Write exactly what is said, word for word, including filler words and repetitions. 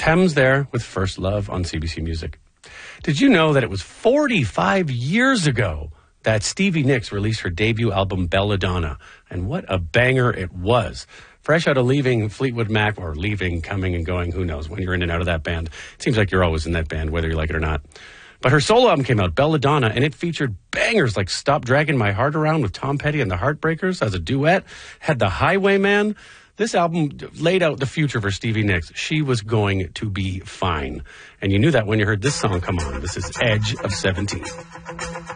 Thames there with First Love on C B C Music. Did you know that it was forty-five years ago that Stevie Nicks released her debut album, Belladonna? And what a banger it was. Fresh out of leaving Fleetwood Mac, or leaving, coming and going, who knows, when you're in and out of that band. It seems like you're always in that band, whether you like it or not. But her solo album came out, Belladonna, and it featured bangers like Stop Dragging My Heart Around with Tom Petty and the Heartbreakers as a duet, had The Highwayman. This album laid out the future for Stevie Nicks. She was going to be fine. And you knew that when you heard this song come on. This is Edge of seventeen.